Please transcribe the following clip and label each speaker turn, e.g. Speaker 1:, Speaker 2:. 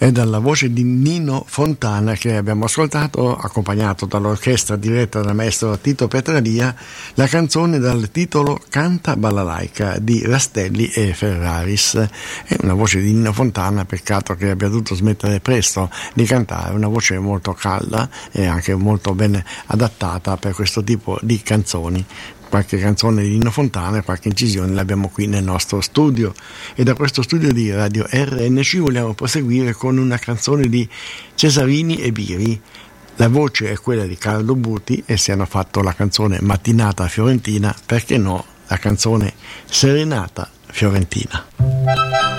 Speaker 1: E dalla voce di Nino Fontana che abbiamo ascoltato, accompagnato dall'orchestra diretta dal maestro Tito Petralia, la canzone dal titolo Canta Balalaica di Rastelli e Ferraris. È una voce di Nino Fontana, peccato che abbia dovuto smettere presto di cantare, una voce molto calda e anche molto ben adattata per questo tipo di canzoni. Qualche canzone di Nino Fontana e qualche incisione l'abbiamo qui nel nostro studio, e da questo studio di Radio RNC vogliamo proseguire con una canzone di Cesarini e Biri. La voce è quella di Carlo Buti e se hanno fatto la canzone Mattinata Fiorentina, perché no la canzone Serenata Fiorentina.